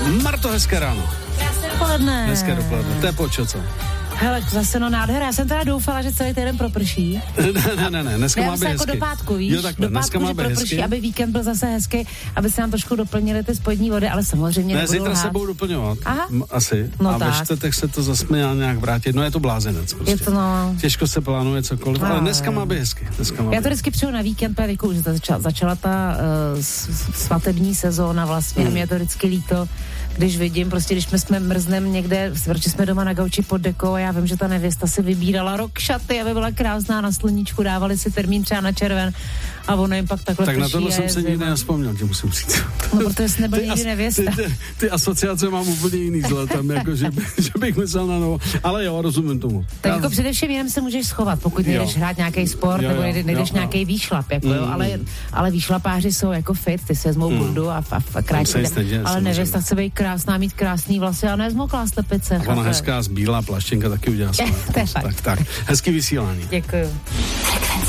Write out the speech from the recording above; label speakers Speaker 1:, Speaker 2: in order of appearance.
Speaker 1: Marto, hezké ráno.
Speaker 2: Krásné dopoledne.
Speaker 1: Hezké dopoledne, to je počo, co?
Speaker 2: Hele, zase nádhera. Já jsem teda doufala, že celý týden proprší.
Speaker 1: Ne, dneska má být
Speaker 2: jako
Speaker 1: hezky.
Speaker 2: Do pátku, víš?
Speaker 1: Jo, takhle,
Speaker 2: do pátku, že proprší, aby víkend byl zase hezký, aby se nám trošku doplnili ty spodní vody, ale samozřejmě
Speaker 1: ne, zítra se budou doplňovat.
Speaker 2: Aha.
Speaker 1: Asi.
Speaker 2: No
Speaker 1: a
Speaker 2: tak.
Speaker 1: ve čtvrtek se to zase nějak vrátit. No je to blázenec prostě.
Speaker 2: Je to no.
Speaker 1: Těžko se plánuje cokoliv, ale dneska má být hezky.
Speaker 2: Já to vždycky přijdu na víkend, že začala ta svatební sezóna vlastně, mě je to vždycky líto, když vidím, prostě když jsme mrznem někde, protože jsme doma na gauči pod dekou a já vím, že ta nevěsta si vybírala rok šaty, aby byla krásná na sluníčku, dávali si termín třeba na červen a ono jim pak takhle
Speaker 1: tak
Speaker 2: prší.
Speaker 1: Na tohle jsem se nikdy nevzpomněl, že musím říct.
Speaker 2: No, protože jsi nebyl nikdy nevěsta.
Speaker 1: Ty asociace mám úplně jiný zle tam, jako, že bych myslel na novo. Ale jo, rozumím tomu.
Speaker 2: Tak jako především jenom se můžeš schovat, pokud nejdeš hrát nějaký sport, nebo nejdeš nějaký výšlap, jako jo, ale výšlapáři jsou jako fit, ty se vezmou bundu a krátí. Ale nevěsta chce být krásná, mít krásný vlasy a nezmoklá slepice.
Speaker 1: Ona hezká zbílá plaštěnka taky udělá.
Speaker 2: Tak.
Speaker 1: Hezký vysílání.
Speaker 2: Děkuju.